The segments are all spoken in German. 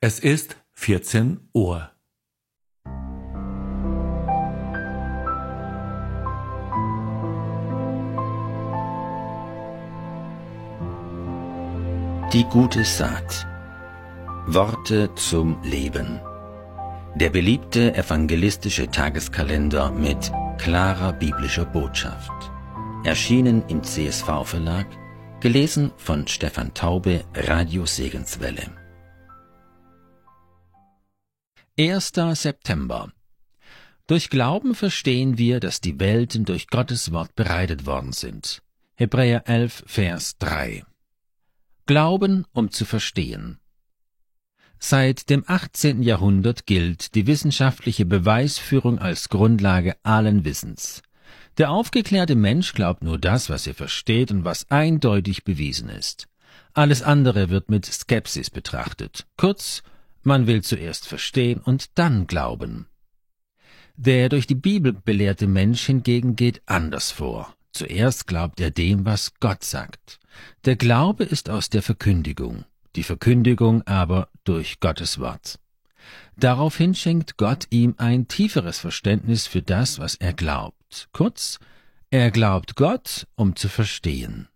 Es ist 14 Uhr. Die gute Saat. Worte zum Leben. Der beliebte evangelistische Tageskalender mit klarer biblischer Botschaft. Erschienen im CSV-Verlag, gelesen von Stefan Taube, Radio Segenswelle. 1. September. Durch Glauben verstehen wir, dass die Welten durch Gottes Wort bereitet worden sind. Hebräer 11, Vers 3. Glauben, um zu verstehen. Seit dem 18. Jahrhundert gilt die wissenschaftliche Beweisführung als Grundlage allen Wissens. Der aufgeklärte Mensch glaubt nur das, was er versteht und was eindeutig bewiesen ist. Alles andere wird mit Skepsis betrachtet. Kurz, man will zuerst verstehen und dann glauben. Der durch die Bibel belehrte Mensch hingegen geht anders vor. Zuerst glaubt er dem, was Gott sagt. Der Glaube ist aus der Verkündigung, die Verkündigung aber durch Gottes Wort. Daraufhin schenkt Gott ihm ein tieferes Verständnis für das, was er glaubt. Kurz, er glaubt Gott, um zu verstehen.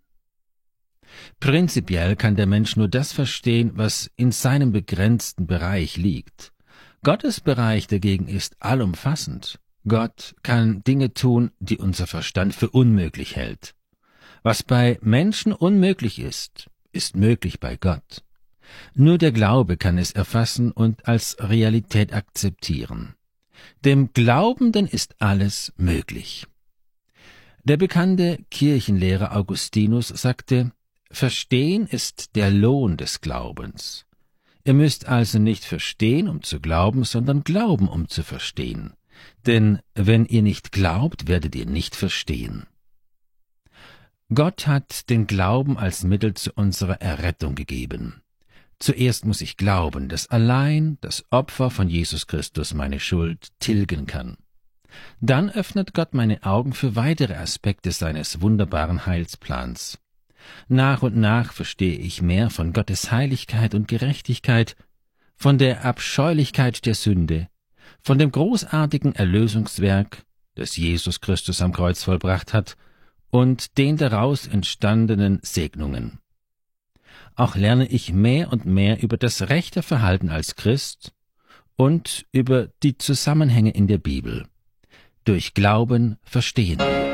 Prinzipiell kann der Mensch nur das verstehen, was in seinem begrenzten Bereich liegt. Gottes Bereich dagegen ist allumfassend. Gott kann Dinge tun, die unser Verstand für unmöglich hält. Was bei Menschen unmöglich ist, ist möglich bei Gott. Nur der Glaube kann es erfassen und als Realität akzeptieren. Dem Glaubenden ist alles möglich. Der bekannte Kirchenlehrer Augustinus sagte, Verstehen ist der Lohn des Glaubens. Ihr müsst also nicht verstehen, um zu glauben, sondern glauben, um zu verstehen. Denn wenn ihr nicht glaubt, werdet ihr nicht verstehen. Gott hat den Glauben als Mittel zu unserer Errettung gegeben. Zuerst muss ich glauben, dass allein das Opfer von Jesus Christus meine Schuld tilgen kann. Dann öffnet Gott meine Augen für weitere Aspekte seines wunderbaren Heilsplans. Nach und nach verstehe ich mehr von Gottes Heiligkeit und Gerechtigkeit, von der Abscheulichkeit der Sünde, von dem großartigen Erlösungswerk, das Jesus Christus am Kreuz vollbracht hat, und den daraus entstandenen Segnungen. Auch lerne ich mehr und mehr über das rechte Verhalten als Christ und über die Zusammenhänge in der Bibel. Durch Glauben verstehen wir.